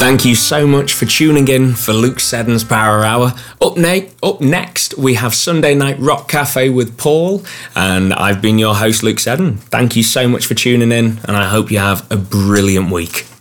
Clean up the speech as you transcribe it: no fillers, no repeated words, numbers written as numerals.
Thank you so much for tuning in for Luke Seddon's Power Hour. Up next, we have Sunday Night Rock Cafe with Paul, and I've been your host, Luke Seddon. Thank you so much for tuning in, and I hope you have a brilliant week.